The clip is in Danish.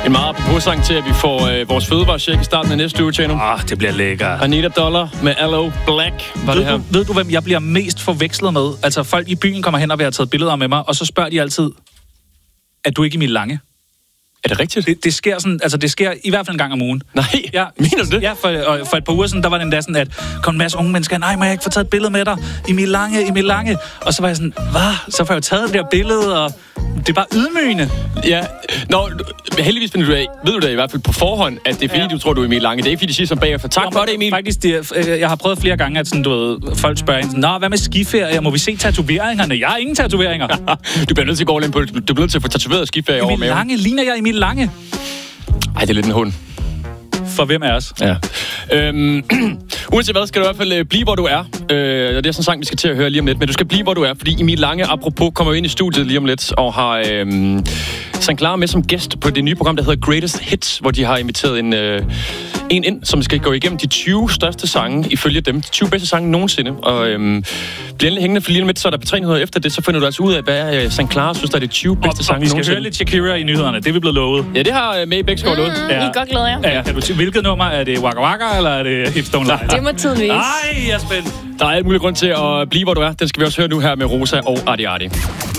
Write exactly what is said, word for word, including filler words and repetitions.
En meget apropos sang til, at vi får øh, vores fødevarecheck i starten af næste uge, Tjano. Åh, det bliver lækkert. Anita Dollar med Aloe Black. Var ved, det her? du, ved du, hvem jeg bliver mest forvekslet med? Altså, folk i byen kommer hen og vil have taget billeder med mig, og så spørger de altid, er du ikke Emil Lange? Er det rigtigt? Det, det sker sådan, altså det sker i hvert fald en gang om ugen. Nej, ja, mener du det? Ja, for, og for et par uger siden, der var den der sådan, at kom en masse unge mennesker, nej, må jeg ikke få taget et billede med dig? Emil Lange, Emil Lange. Og så var jeg sådan, hvad? Så får jeg jo taget det der billede, og det er bare ydmygende. Ja, nå, heldigvis finder du af, ved du da i hvert fald på forhånd, at det er fordi, ja. du tror, du er Emil Lange. Det er ikke fordi, de siger som bagefter. Tak for det, Emil. Faktisk, det, jeg har prøvet flere gange, at sådan, du ved, folk spørger en, nå, hvad med skiferie? Må vi se tatoveringerne? Jeg har ingen tatoveringer. Du bliver nødt til at gå all in på det. Du bliver nødt til at få tatoveret skiferie over Emil Lange, ligner jeg Emil Lange? Ej, det er lidt en hund. For hvem er os? Ja. Øhm, uanset hvad, skal du i hvert fald blive, hvor du er. Øh, det er sådan en sang, vi skal til at høre lige om lidt. Men du skal blive, hvor du er, fordi Emil Lange, apropos, kommer ind i studiet lige om lidt, og har øhm, Sankt Clara med som gæst på det nye program, der hedder Greatest Hits, hvor de har inviteret en, øh, en ind, som skal gå igennem de tyve største sange, ifølge dem. De tyve bedste sange nogensinde. Og øhm, bliver endelig hængende, for lige om lidt, så er der på tre nyheder efter det, så finder du altså ud af, hvad øh, Sankt Clara synes, der er de tyve bedste og, sange og vi skal nogensinde. høre lidt Shakira i nyhederne, det er vi blevet lovet. Ja, det har øh, May Bæksgaard lovet. Mm, ja. I godt glæder jer. Ja, kan du sige, hvilket nummer? Er det Waka Waka, eller er det Hips Don't Lie? Det må tiden vise. Ej, jeg er spændt. Der er alt muligt grund til at blive, hvor du er. Den skal vi også høre nu her med Rosa og Arti Arti.